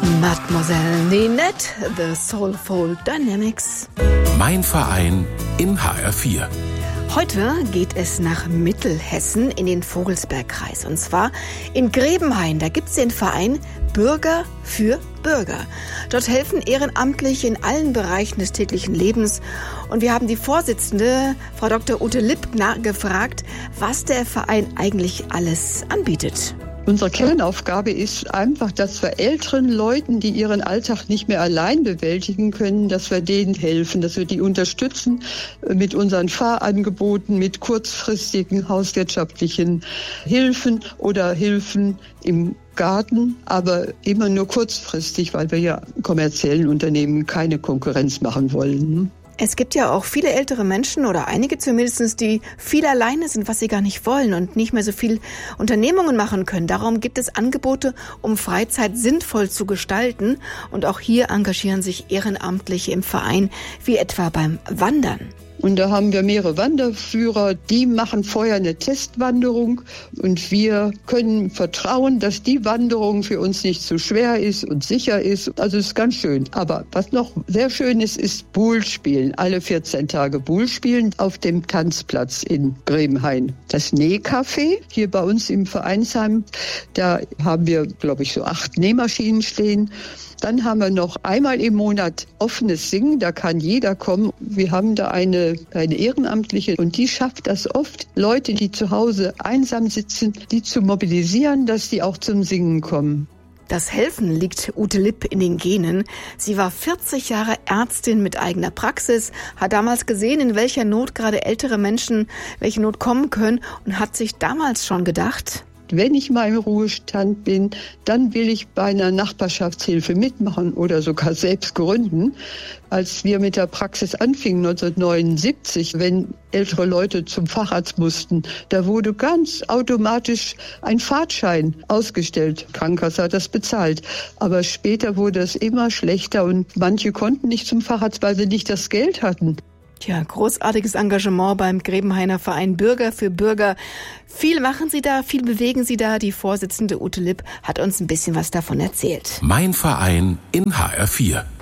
Mademoiselle Ninette, The Soulful Dynamics. Mein Verein in HR4. Heute geht es nach Mittelhessen in den Vogelsbergkreis. Und zwar in Grebenhain. Da gibt es den Verein Bürger für Bürger. Dort helfen Ehrenamtliche in allen Bereichen des täglichen Lebens. Und wir haben die Vorsitzende, Frau Dr. Ute Lipp, gefragt, was der Verein eigentlich alles anbietet. Unsere Kernaufgabe ist einfach, dass wir älteren Leuten, die ihren Alltag nicht mehr allein bewältigen können, dass wir denen helfen, dass wir die unterstützen mit unseren Fahrangeboten, mit kurzfristigen hauswirtschaftlichen Hilfen oder Hilfen im Garten, aber immer nur kurzfristig, weil wir ja kommerziellen Unternehmen keine Konkurrenz machen wollen. Es gibt ja auch viele ältere Menschen oder einige zumindest, die viel alleine sind, was sie gar nicht wollen und nicht mehr so viel Unternehmungen machen können. Darum gibt es Angebote, um Freizeit sinnvoll zu gestalten. Und auch hier engagieren sich Ehrenamtliche im Verein, wie etwa beim Wandern. Und da haben wir mehrere Wanderführer, die machen vorher eine Testwanderung und wir können vertrauen, dass die Wanderung für uns nicht zu schwer ist und sicher ist. Also es ist ganz schön. Aber was noch sehr schön ist Buhl spielen. Alle 14 Tage Buhl spielen auf dem Tanzplatz in Grebenhain. Das Nähcafé hier bei uns im Vereinsheim, da haben wir, glaube ich, so 8 Nähmaschinen stehen. Dann haben wir noch einmal im Monat offenes Singen, da kann jeder kommen. Wir haben da eine Ehrenamtliche und die schafft das oft, Leute, die zu Hause einsam sitzen, die zu mobilisieren, dass die auch zum Singen kommen. Das Helfen liegt Ute Lipp in den Genen. Sie war 40 Jahre Ärztin mit eigener Praxis, hat damals gesehen, in welcher Not gerade ältere Menschen, welche Not kommen können und hat sich damals schon gedacht: Wenn ich mal im Ruhestand bin, dann will ich bei einer Nachbarschaftshilfe mitmachen oder sogar selbst gründen. Als wir mit der Praxis anfingen 1979, wenn ältere Leute zum Facharzt mussten, da wurde ganz automatisch ein Fahrtschein ausgestellt. Krankenkasse hat das bezahlt. Aber später wurde es immer schlechter und manche konnten nicht zum Facharzt, weil sie nicht das Geld hatten. Tja, großartiges Engagement beim Grebenhainer Verein Bürger für Bürger. Viel machen Sie da, viel bewegen Sie da. Die Vorsitzende Ute Lipp hat uns ein bisschen was davon erzählt. Mein Verein in HR4.